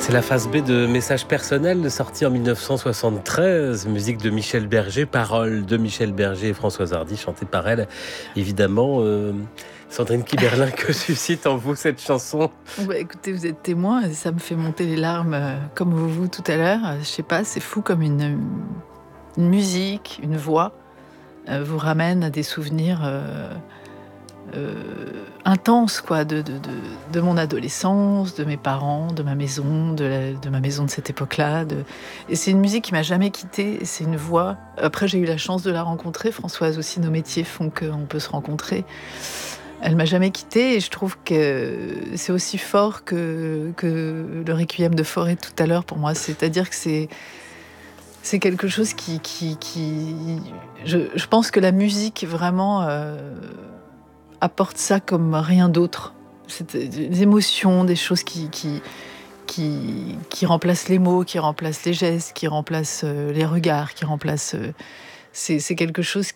C'est la phase B de Message personnel, sorti en 1973, musique de Michel Berger, paroles de Michel Berger et Françoise Hardy, chantée par elle, évidemment. Sandrine Kiberlin, que suscite en vous cette chanson? Écoutez, vous êtes témoin, et ça me fait monter les larmes, comme vous tout à l'heure. Je sais pas, c'est fou comme une musique, une voix, vous ramène à des souvenirs intenses, quoi, de mon adolescence, de mes parents, de ma maison, de ma maison de cette époque-là. Et c'est une musique qui m'a jamais quittée, et c'est une voix. Après, j'ai eu la chance de la rencontrer. Françoise aussi, nos métiers font qu'on peut se rencontrer. Elle m'a jamais quittée, et je trouve que c'est aussi fort que le Requiem de Fauré tout à l'heure pour moi. C'est-à-dire que c'est quelque chose qui je pense que la musique vraiment apporte ça comme rien d'autre. C'est des émotions, des choses qui remplacent les mots, qui remplacent les gestes, qui remplacent les regards, qui remplacent. C'est quelque chose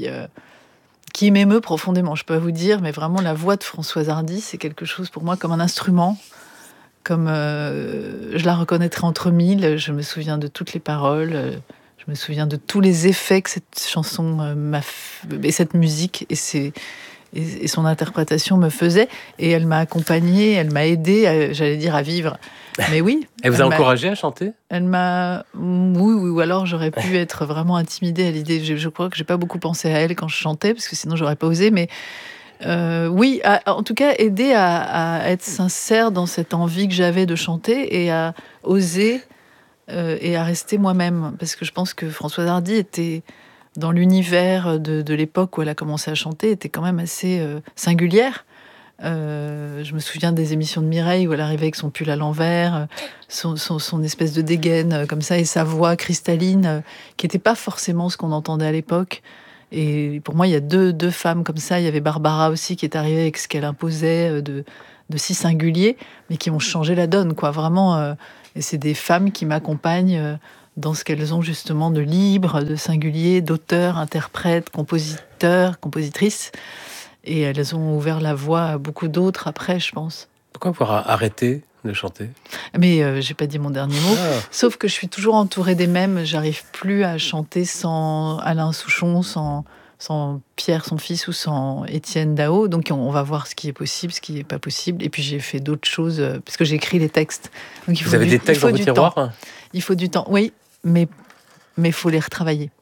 qui m'émeut profondément. Je peux pas vous dire, mais vraiment la voix de Françoise Hardy, c'est quelque chose pour moi comme un instrument. Comme je la reconnaîtrais entre mille. Je me souviens de toutes les paroles, je me souviens de tous les effets que cette chanson et cette musique et son interprétation me faisait. Et elle m'a accompagnée, elle m'a aidée, j'allais dire, à vivre. Mais oui. Elle vous a encouragée à chanter? Elle m'a... Oui, ou alors j'aurais pu être vraiment intimidée à l'idée. Je crois que j'ai pas beaucoup pensé à elle quand je chantais, parce que sinon j'aurais pas osé, mais... oui, en tout cas, aider à être sincère dans cette envie que j'avais de chanter et à oser et à rester moi-même. Parce que je pense que Françoise Hardy était dans l'univers de l'époque où elle a commencé à chanter, était quand même assez singulière. Je me souviens des émissions de Mireille où elle arrivait avec son pull à l'envers, son espèce de dégaine comme ça, et sa voix cristalline qui n'était pas forcément ce qu'on entendait à l'époque. Et pour moi, il y a deux femmes comme ça. Il y avait Barbara aussi qui est arrivée avec ce qu'elle imposait de si singulier, mais qui ont changé la donne, quoi. Vraiment, et c'est des femmes qui m'accompagnent dans ce qu'elles ont justement de libre, de singulier, d'auteur, interprète, compositeur, compositrice. Et elles ont ouvert la voie à beaucoup d'autres après, je pense. Pourquoi avoir arrêté de chanter? Mais j'ai pas dit mon dernier mot. Sauf que je suis toujours entourée des mêmes. J'arrive plus à chanter sans Alain Souchon, sans Pierre, son fils, ou sans Étienne Dao. Donc on va voir ce qui est possible, ce qui n'est pas possible. Et puis j'ai fait d'autres choses, parce que j'ai écrit les textes. Donc, Vous avez des textes dans vos tiroirs? Il faut du temps, oui, mais il faut les retravailler.